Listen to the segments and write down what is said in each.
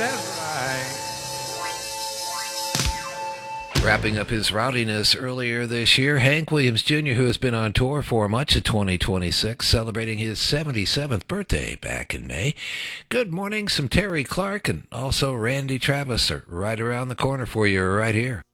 That's right. Wrapping up his rowdiness earlier this year, Hank Williams Jr., who has been on tour for much of 2026, celebrating his 77th birthday back in May. Good morning, some Terry Clark and also Randy Travis are right around the corner for you right here.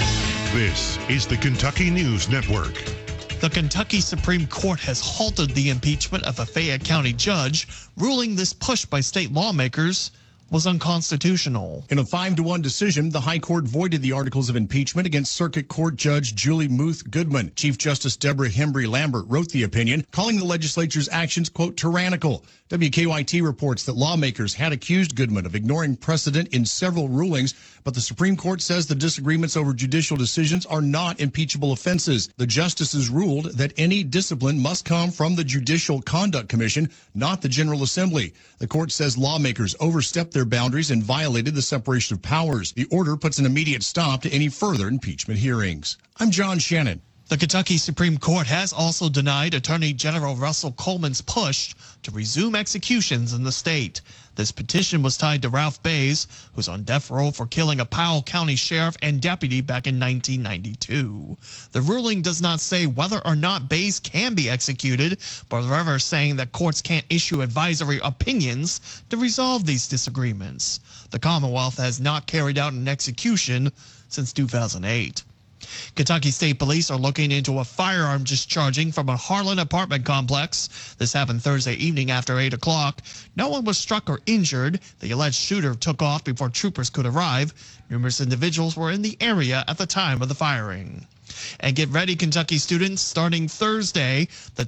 This is the Kentucky News Network. The Kentucky Supreme Court has halted the impeachment of a Fayette County judge, ruling this push by state lawmakers was unconstitutional. In a 5-1 decision, the High Court voided the articles of impeachment against Circuit Court Judge Julie Muth Goodman. Chief Justice Deborah Hembry Lambert wrote the opinion, calling the legislature's actions, quote, tyrannical. WKYT reports that lawmakers had accused Goodman of ignoring precedent in several rulings, but the Supreme Court says the disagreements over judicial decisions are not impeachable offenses. The justices ruled that any discipline must come from the Judicial Conduct Commission, not the General Assembly. The court says lawmakers overstepped their boundaries and violated the separation of powers. The order puts an immediate stop to any further impeachment hearings. I'm John Shannon. The Kentucky Supreme Court has also denied Attorney General Russell Coleman's push to resume executions in the state. This petition was tied to Ralph Bays, who's on death row for killing a Powell County sheriff and deputy back in 1992. The ruling does not say whether or not Bays can be executed, but rather saying that courts can't issue advisory opinions to resolve these disagreements. The Commonwealth has not carried out an execution since 2008. Kentucky State Police are looking into a firearm discharging from a Harlan apartment complex. This happened Thursday evening after 8 o'clock. No one was struck or injured. The alleged shooter took off before troopers could arrive. Numerous individuals were in the area at the time of the firing. And get ready, Kentucky students. Starting Thursday, the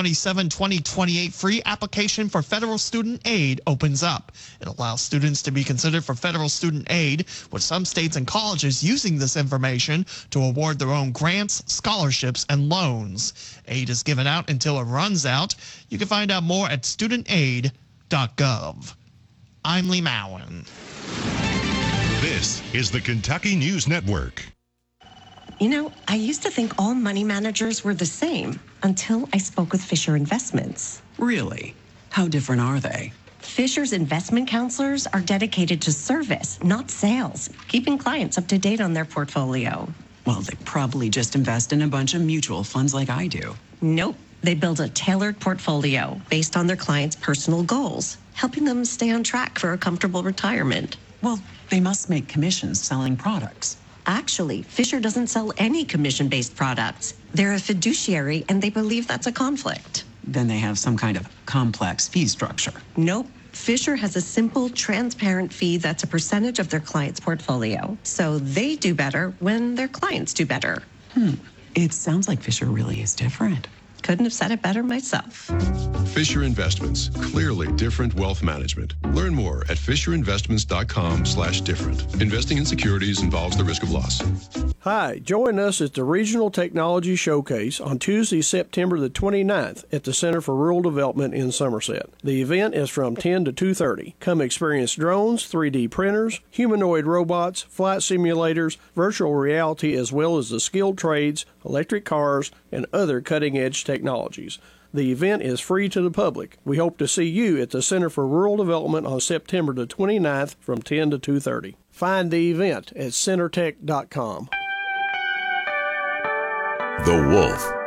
2027-2028 free application for federal student aid opens up. It allows students to be considered for federal student aid, with some states and colleges using this information to award their own grants, scholarships, and loans. Aid is given out until it runs out. You can find out more at studentaid.gov. I'm Lee Mowen. This is the Kentucky News Network. You know, I used to think all money managers were the same until I spoke with Fisher Investments. Really? How different are they? Fisher's investment counselors are dedicated to service, not sales, keeping clients up to date on their portfolio. Well, they probably just invest in a bunch of mutual funds like I do. Nope. They build a tailored portfolio based on their clients' personal goals, helping them stay on track for a comfortable retirement. Well, they must make commissions selling products. Actually, Fisher doesn't sell any commission-based products. They're a fiduciary, and they believe that's a conflict. Then they have some kind of complex fee structure. Nope. Fisher has a simple, transparent fee that's a percentage of their client's portfolio. So they do better when their clients do better. It sounds like Fisher really is different. Couldn't have said it better myself. Fisher Investments, clearly different wealth management. Learn more at FisherInvestments.com/different. Investing in securities involves the risk of loss. Hi, join us at the Regional Technology Showcase on Tuesday, September the 29th at the Center for Rural Development in Somerset. The event is from 10 to 2:30. Come experience drones, 3D printers, humanoid robots, flight simulators, virtual reality, as well as the skilled trades, electric cars, and other cutting-edge technologies. The event is free to the public. We hope to see you at the Center for Rural Development on September the 29th from 10 to 2:30. Find the event at centertech.com. The Wolf.